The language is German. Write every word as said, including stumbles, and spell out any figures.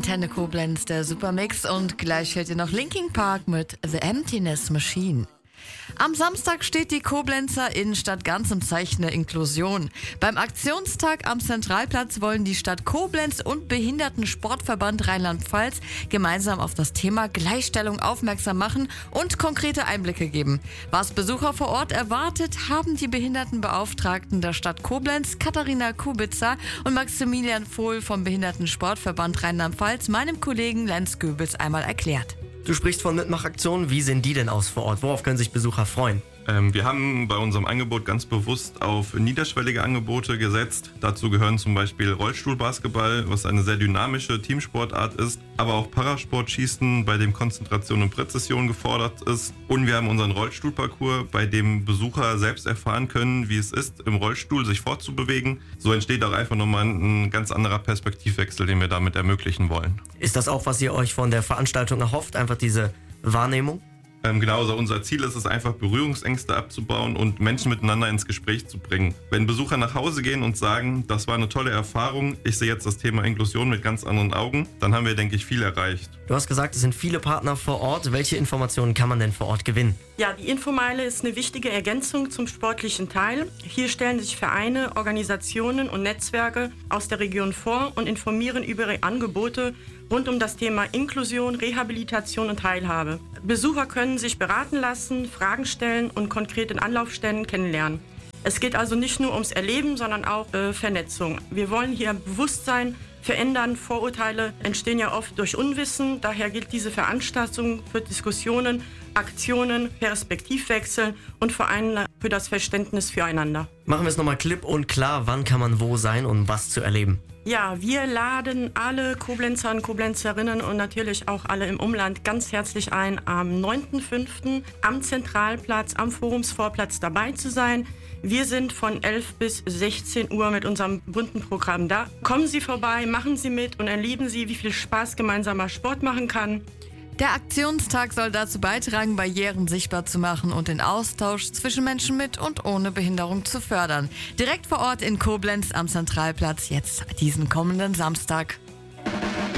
Antenne Koblenz, der Supermix, und gleich hört ihr noch Linkin Park mit The Emptiness Machine. Am Samstag steht die Koblenzer Innenstadt ganz im Zeichen der Inklusion. Beim Aktionstag am Zentralplatz wollen die Stadt Koblenz und Behindertensportverband Rheinland-Pfalz gemeinsam auf das Thema Gleichstellung aufmerksam machen und konkrete Einblicke geben. Was Besucher vor Ort erwartet, haben die Behindertenbeauftragten der Stadt Koblenz, Katharina Kubitzer und Maximilian Vohl vom Behindertensportverband Rheinland-Pfalz, meinem Kollegen Lenz Goebels einmal erklärt. Du sprichst von Mitmachaktionen. Wie sehen die denn aus vor Ort? Worauf können sich Besucher freuen? Ähm, wir haben bei unserem Angebot ganz bewusst auf niederschwellige Angebote gesetzt. Dazu gehören zum Beispiel Rollstuhlbasketball, was eine sehr dynamische Teamsportart ist, aber auch Parasportschießen, bei dem Konzentration und Präzision gefordert ist. Und wir haben unseren Rollstuhlparcours, bei dem Besucher selbst erfahren können, wie es ist, im Rollstuhl sich fortzubewegen. So entsteht auch einfach nochmal ein ganz anderer Perspektivwechsel, den wir damit ermöglichen wollen. Ist das auch, was ihr euch von der Veranstaltung erhofft? Einfach diese Wahrnehmung? Ähm, genau, also unser Ziel ist es einfach, Berührungsängste abzubauen und Menschen miteinander ins Gespräch zu bringen. Wenn Besucher nach Hause gehen und sagen, das war eine tolle Erfahrung, ich sehe jetzt das Thema Inklusion mit ganz anderen Augen, dann haben wir, denke ich, viel erreicht. Du hast gesagt, es sind viele Partner vor Ort. Welche Informationen kann man denn vor Ort gewinnen? Ja, die Infomeile ist eine wichtige Ergänzung zum sportlichen Teil. Hier stellen sich Vereine, Organisationen und Netzwerke aus der Region vor und informieren über ihre Angebote rund um das Thema Inklusion, Rehabilitation und Teilhabe. Besucher können sich beraten lassen, Fragen stellen und konkrete Anlaufstellen kennenlernen. Es geht also nicht nur ums Erleben, sondern auch äh, Vernetzung. Wir wollen hier Bewusstsein verändern. Vorurteile entstehen ja oft durch Unwissen. Daher gilt diese Veranstaltung für Diskussionen, Aktionen, Perspektivwechsel und vor allem für das Verständnis füreinander. Machen wir es nochmal klipp und klar. Wann kann man wo sein, um was zu erleben? Ja, wir laden alle Koblenzer und Koblenzerinnen und natürlich auch alle im Umland ganz herzlich ein, am neunten fünften am Zentralplatz, am Forumsvorplatz dabei zu sein. Wir sind von elf bis sechzehn Uhr mit unserem bunten Programm da. Kommen Sie vorbei, machen Sie mit und erleben Sie, wie viel Spaß gemeinsamer Sport machen kann. Der Aktionstag soll dazu beitragen, Barrieren sichtbar zu machen und den Austausch zwischen Menschen mit und ohne Behinderung zu fördern. Direkt vor Ort in Koblenz am Zentralplatz jetzt diesen kommenden Samstag.